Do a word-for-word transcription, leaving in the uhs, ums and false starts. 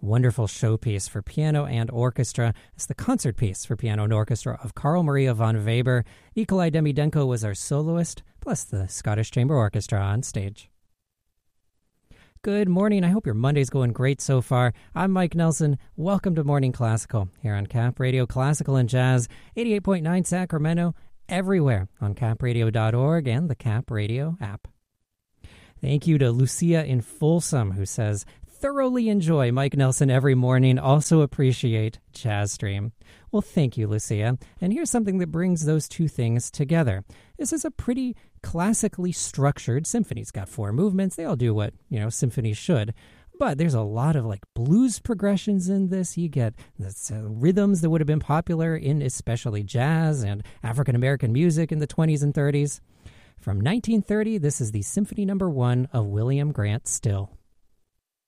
wonderful showpiece for piano and orchestra. It's the concert piece for piano and orchestra of Carl Maria von Weber. Nikolai Demidenko was our soloist, plus the Scottish Chamber Orchestra on stage. Good morning. I hope your Monday's going great so far. I'm Mike Nelson. Welcome to Morning Classical here on Cap Radio Classical and Jazz, eighty-eight point nine Sacramento, everywhere on cap radio dot org and the Cap Radio app. Thank you to Lucia in Folsom, who says, thoroughly enjoy Mike Nelson every morning. Also appreciate Jazz Stream. Well, thank you, Lucia. And here's something that brings those two things together. This is a pretty classically structured symphony. It's got four movements. They all do what, you know, symphonies should. But there's a lot of like blues progressions in this. You get this, uh, rhythms that would have been popular in especially jazz and African-American music in the twenties and thirties. From nineteen thirty, this is the Symphony Number One of William Grant Still.